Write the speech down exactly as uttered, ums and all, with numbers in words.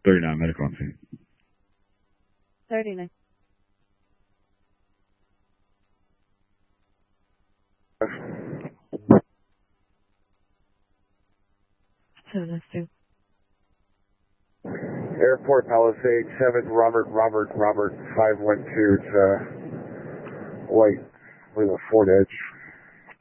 thirty-nine, medical on scene. thirty-nine. seven S two. Airport Palisade, seven, Robert, Robert, Robert, five one two, to white with a Ford Edge.